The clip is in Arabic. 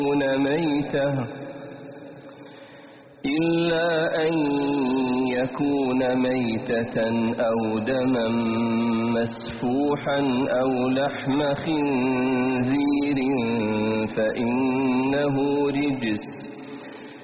أن يكون ميتة أو دما مسفوحا أو لحم خنزير